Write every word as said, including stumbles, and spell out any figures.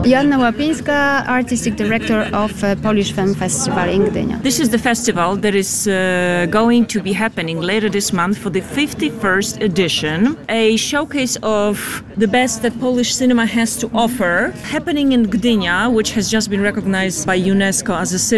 Joanna Łapińska, Artistic Director of uh, Polish Film Festival in Gdynia. This is the festival that is uh, going to be happening later this month for the fifty-first edition, a showcase of the best that Polish cinema has to offer, happening in Gdynia, which has just been recognized by UNESCO as a city